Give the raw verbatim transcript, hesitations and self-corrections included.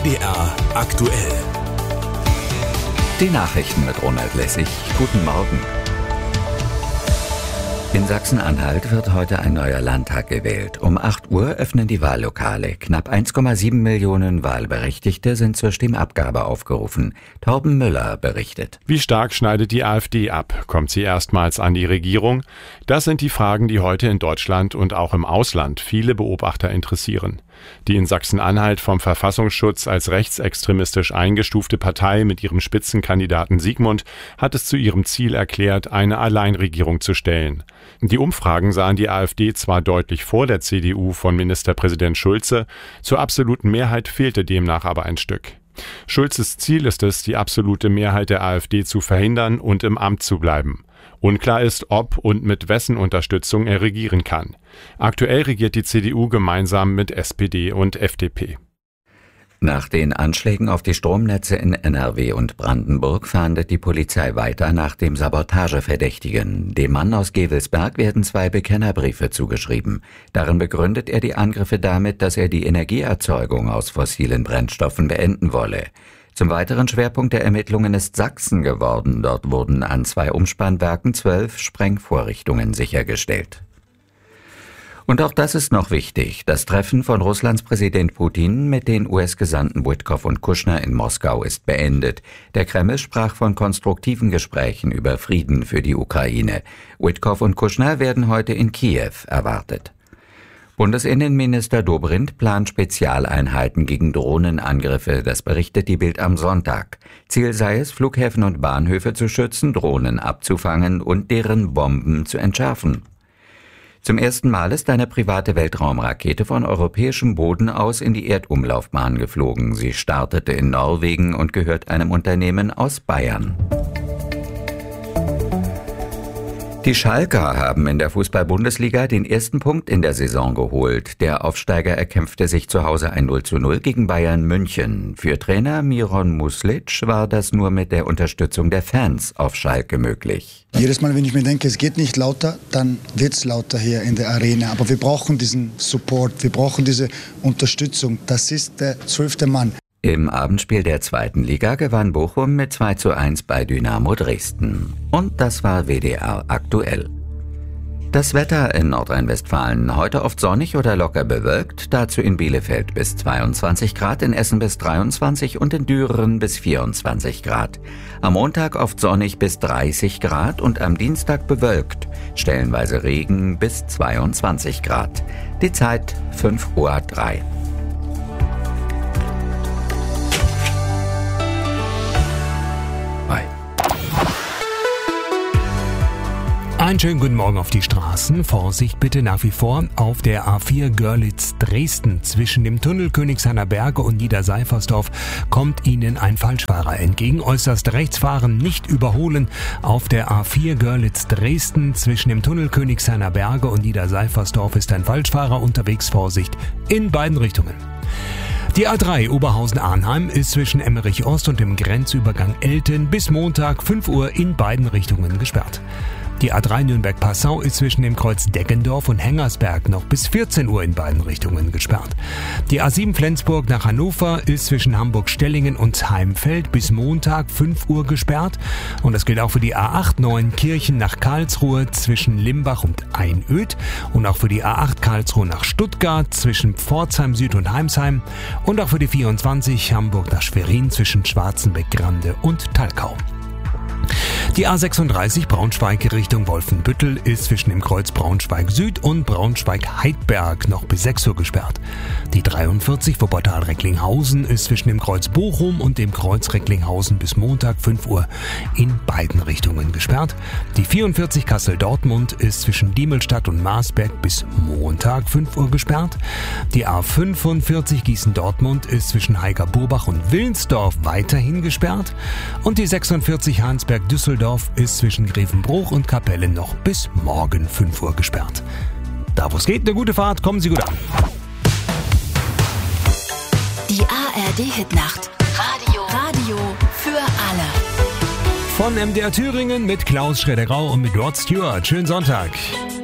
D R aktuell. Die Nachrichten mit Ronald Lessig. Guten Morgen. In Sachsen-Anhalt wird heute ein neuer Landtag gewählt. Um acht Uhr öffnen die Wahllokale. Knapp eins Komma sieben Millionen Wahlberechtigte sind zur Stimmabgabe aufgerufen. Torben Müller berichtet. Wie stark schneidet die AfD ab? Kommt sie erstmals an die Regierung? Das sind die Fragen, die heute in Deutschland und auch im Ausland viele Beobachter interessieren. Die in Sachsen-Anhalt vom Verfassungsschutz als rechtsextremistisch eingestufte Partei mit ihrem Spitzenkandidaten Sigmund hat es zu ihrem Ziel erklärt, eine Alleinregierung zu stellen. Die Umfragen sahen die AfD zwar deutlich vor der C D U von Ministerpräsident Schulze, zur absoluten Mehrheit fehlte demnach aber ein Stück. Schulzes Ziel ist es, die absolute Mehrheit der AfD zu verhindern und im Amt zu bleiben. Unklar ist, ob und mit wessen Unterstützung er regieren kann. Aktuell regiert die C D U gemeinsam mit S P D und F D P. Nach den Anschlägen auf die Stromnetze in N R W und Brandenburg fahndet die Polizei weiter nach dem Sabotageverdächtigen. Dem Mann aus Gevelsberg werden zwei Bekennerbriefe zugeschrieben. Darin begründet er die Angriffe damit, dass er die Energieerzeugung aus fossilen Brennstoffen beenden wolle. Zum weiteren Schwerpunkt der Ermittlungen ist Sachsen geworden. Dort wurden an zwei Umspannwerken zwölf Sprengvorrichtungen sichergestellt. Und auch das ist noch wichtig. Das Treffen von Russlands Präsident Putin mit den U S-Gesandten Witkow und Kushner in Moskau ist beendet. Der Kreml sprach von konstruktiven Gesprächen über Frieden für die Ukraine. Witkow und Kushner werden heute in Kiew erwartet. Bundesinnenminister Dobrindt plant Spezialeinheiten gegen Drohnenangriffe, das berichtet die Bild am Sonntag. Ziel sei es, Flughäfen und Bahnhöfe zu schützen, Drohnen abzufangen und deren Bomben zu entschärfen. Zum ersten Mal ist eine private Weltraumrakete von europäischem Boden aus in die Erdumlaufbahn geflogen. Sie startete in Norwegen und gehört einem Unternehmen aus Bayern. Die Schalker haben in der Fußball-Bundesliga den ersten Punkt in der Saison geholt. Der Aufsteiger erkämpfte sich zu Hause ein null zu null gegen Bayern München. Für Trainer Miron Muslic war das nur mit der Unterstützung der Fans auf Schalke möglich. Jedes Mal, wenn ich mir denke, es geht nicht lauter, dann wird es lauter hier in der Arena. Aber wir brauchen diesen Support, wir brauchen diese Unterstützung. Das ist der zwölfte Mann. Im Abendspiel der zweiten Liga gewann Bochum mit zwei zu eins bei Dynamo Dresden. Und das war W D R aktuell. Das Wetter in Nordrhein-Westfalen: heute oft sonnig oder locker bewölkt, dazu in Bielefeld bis zweiundzwanzig Grad, in Essen bis dreiundzwanzig und in Düren bis vierundzwanzig Grad. Am Montag oft sonnig bis dreißig Grad und am Dienstag bewölkt, stellenweise Regen bis zweiundzwanzig Grad. Die Zeit fünf Uhr drei. Einen schönen guten Morgen auf die Straßen. Vorsicht bitte nach wie vor auf der A vier Görlitz-Dresden. Zwischen dem Tunnel Königshainer Berge und Niederseifersdorf kommt Ihnen ein Falschfahrer entgegen. Äußerst rechts fahren, nicht überholen. Auf der A vier Görlitz-Dresden zwischen dem Tunnel Königshainer Berge und Niederseifersdorf ist ein Falschfahrer unterwegs. Vorsicht in beiden Richtungen. Die A drei Oberhausen-Arnheim ist zwischen Emmerich Ost und dem Grenzübergang Elten bis Montag fünf Uhr in beiden Richtungen gesperrt. Die A drei Nürnberg-Passau ist zwischen dem Kreuz Deggendorf und Hengersberg noch bis vierzehn Uhr in beiden Richtungen gesperrt. Die A sieben Flensburg nach Hannover ist zwischen Hamburg-Stellingen und Heimfeld bis Montag fünf Uhr gesperrt. Und das gilt auch für die A acht Neuenkirchen nach Karlsruhe zwischen Limbach und Einöd und auch für die A acht Karlsruhe nach Stuttgart zwischen Pforzheim Süd und Heimsheim und auch für die vierundzwanzig Hamburg nach Schwerin zwischen Schwarzenbeck-Grande und Talkau. Die A sechsunddreißig Braunschweig Richtung Wolfenbüttel ist zwischen dem Kreuz Braunschweig Süd und Braunschweig-Heidberg noch bis sechs Uhr gesperrt. Die dreiundvierzig Wuppertal-Recklinghausen ist zwischen dem Kreuz Bochum und dem Kreuz Recklinghausen bis Montag fünf Uhr in beiden Richtungen gesperrt. Die vierundvierzig Kassel-Dortmund ist zwischen Diemelstadt und Marsberg bis Montag fünf Uhr gesperrt. Die A fünfundvierzig Gießen-Dortmund ist zwischen Heiger-Burbach und Wilnsdorf weiterhin gesperrt. Und die sechsundvierzig Hansberg-Düsseldorf ist zwischen Grevenbruch und Kapelle noch bis morgen fünf Uhr gesperrt. Da wo es geht, eine gute Fahrt, kommen Sie gut an. Die A R D-Hitnacht. Radio. Radio für alle. Von M D R Thüringen mit Klaus Schroeder-Grau und mit Rod Stewart. Schönen Sonntag.